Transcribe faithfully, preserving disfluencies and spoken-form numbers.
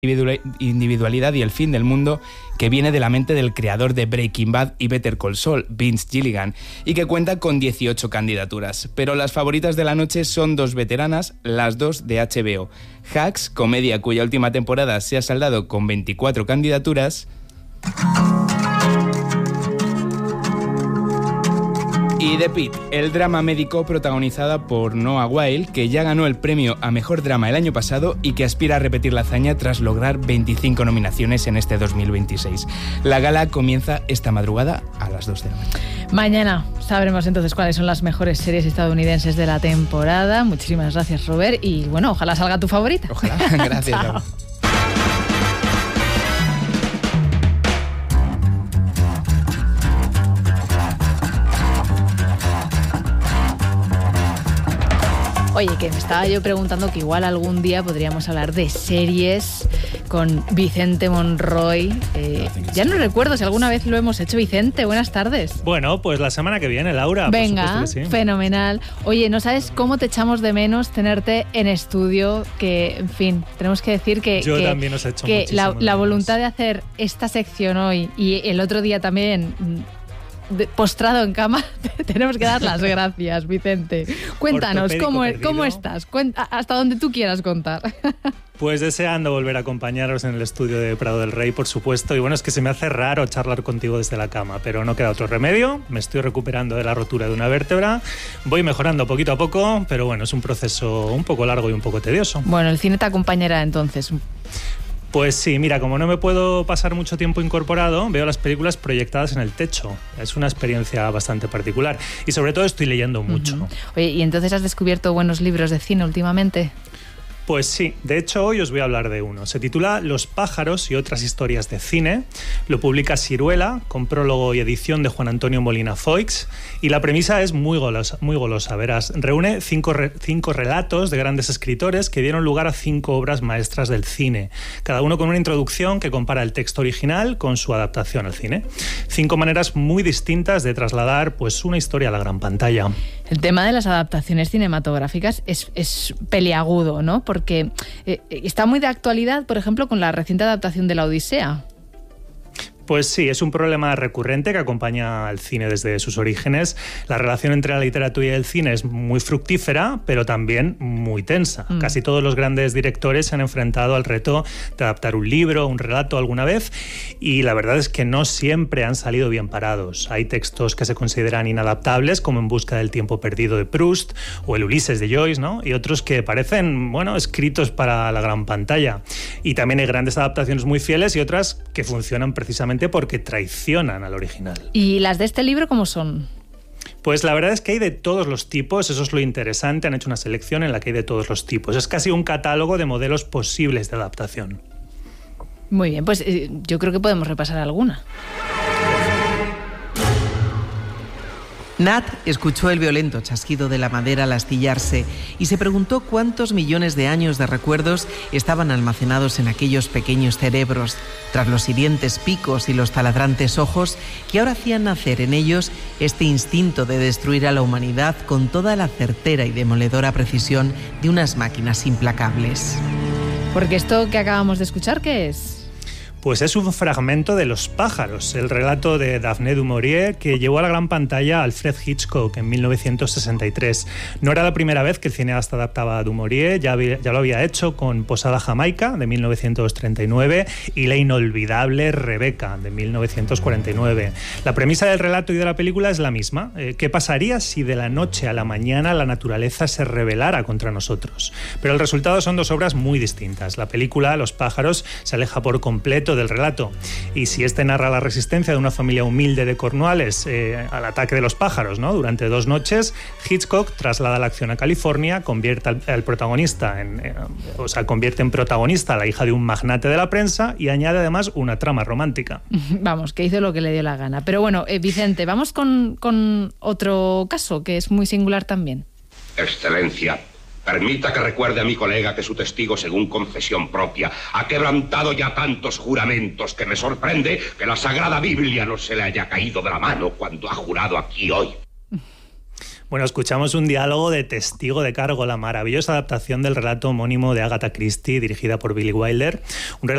individualidad y el fin del mundo que viene de la mente del creador de Breaking Bad y Better Call Saul, Vince Gilligan, y que cuenta con dieciocho candidaturas. Pero las favoritas de la noche son dos veteranas, las dos de H B O. Hacks, comedia cuya última temporada se ha saldado con veinticuatro candidaturas, y The Pitt, el drama médico protagonizada por Noah Wyle, que ya ganó el premio a Mejor Drama el año pasado y que aspira a repetir la hazaña tras lograr veinticinco nominaciones en este dos mil veintiséis. La gala comienza esta madrugada a las dos de la mañana. Mañana sabremos entonces cuáles son las mejores series estadounidenses de la temporada. Muchísimas gracias, Robert, y bueno, ojalá salga tu favorita. Ojalá, gracias. Chao. Oye, que me estaba yo preguntando que igual algún día podríamos hablar de series con Vicente Monroy. Eh, ya no recuerdo si alguna vez lo hemos hecho. Vicente, buenas tardes. Bueno, pues la semana que viene, Laura. Venga, por sí. Fenomenal. Oye, no sabes cómo te echamos de menos tenerte en estudio, que, en fin, tenemos que decir que, yo que, también os he hecho que la, la menos. voluntad de hacer esta sección hoy y el otro día también... De, postrado en cama, tenemos que dar las gracias, Vicente. Cuéntanos, ¿cómo, ¿cómo estás? Cuenta, hasta donde tú quieras contar. Pues deseando volver a acompañaros en el estudio de Prado del Rey, por supuesto. Y bueno, es que se me hace raro charlar contigo desde la cama, pero no queda otro remedio. Me estoy recuperando de la rotura de una vértebra. Voy mejorando poquito a poco, pero bueno, es un proceso un poco largo y un poco tedioso. Bueno, el cine te acompañará entonces. Pues sí, mira, como no me puedo pasar mucho tiempo incorporado, veo las películas proyectadas en el techo. Es una experiencia bastante particular. Y sobre todo estoy leyendo mucho. Uh-huh. Oye, ¿y entonces has descubierto buenos libros de cine últimamente? Pues sí, de hecho hoy os voy a hablar de uno. Se titula Los pájaros y otras historias de cine. Lo publica Siruela, con prólogo y edición de Juan Antonio Molina Foix. Y la premisa es muy golosa, muy golosa, verás. Reúne cinco, re, cinco relatos de grandes escritores que dieron lugar a cinco obras maestras del cine. Cada uno con una introducción que compara el texto original con su adaptación al cine. Cinco maneras muy distintas de trasladar pues, una historia a la gran pantalla. El tema de las adaptaciones cinematográficas es, es peliagudo, ¿no? Porque eh, está muy de actualidad, por ejemplo, con la reciente adaptación de La Odisea. Pues sí, es un problema recurrente que acompaña al cine desde sus orígenes. La relación entre la literatura y el cine es muy fructífera, pero también muy tensa. Mm. Casi todos los grandes directores se han enfrentado al reto de adaptar un libro, un relato alguna vez, y la verdad es que no siempre han salido bien parados. Hay textos que se consideran inadaptables, como En busca del tiempo perdido de Proust o El Ulises de Joyce, ¿no? Y otros que parecen, bueno, escritos para la gran pantalla. Y también hay grandes adaptaciones muy fieles y otras que funcionan precisamente porque traicionan al original. ¿Y las de este libro cómo son? Pues la verdad es que hay de todos los tipos, eso es lo interesante, han hecho una selección en la que hay de todos los tipos. Es casi un catálogo de modelos posibles de adaptación. Muy bien, pues eh, yo creo que podemos repasar alguna. Nat escuchó el violento chasquido de la madera al astillarse y se preguntó cuántos millones de años de recuerdos estaban almacenados en aquellos pequeños cerebros, tras los hirientes picos y los taladrantes ojos que ahora hacían nacer en ellos este instinto de destruir a la humanidad con toda la certera y demoledora precisión de unas máquinas implacables. Porque esto que acabamos de escuchar, ¿qué es? Pues es un fragmento de Los pájaros, el relato de Daphne du Maurier que llevó a la gran pantalla a Alfred Hitchcock en mil novecientos sesenta y tres. No era la primera vez que el cineasta adaptaba a du Maurier, ya, había, ya lo había hecho con Posada Jamaica de mil novecientos treinta y nueve y la inolvidable Rebeca de mil novecientos cuarenta y nueve. La premisa del relato y de la película es la misma. Eh, ¿Qué pasaría si de la noche a la mañana la naturaleza se rebelara contra nosotros? Pero el resultado son dos obras muy distintas. La película, Los pájaros, se aleja por completo del relato. Y si este narra la resistencia de una familia humilde de Cornualles eh, al ataque de los pájaros, ¿no? Durante dos noches, Hitchcock traslada la acción a California, convierte al, al protagonista en, eh, o sea, convierte en protagonista a la hija de un magnate de la prensa y añade además una trama romántica. Vamos, que hizo lo que le dio la gana. Pero bueno, eh, Vicente, vamos con, con otro caso que es muy singular también. Excelencia, permita que recuerde a mi colega que su testigo, según confesión propia, ha quebrantado ya tantos juramentos que me sorprende que la Sagrada Biblia no se le haya caído de la mano cuando ha jurado aquí hoy. Bueno, escuchamos un diálogo de Testigo de cargo, la maravillosa adaptación del relato homónimo de Agatha Christie, dirigida por Billy Wilder. Un